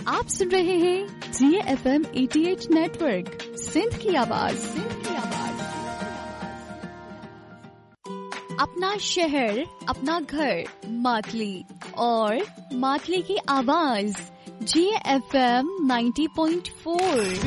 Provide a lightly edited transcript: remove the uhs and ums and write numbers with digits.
आप सुन रहे हैं GFM 88 नेटवर्क, सिंध की आवाज। अपना शहर, अपना घर, मातली और मातली की आवाज GFM 90.4।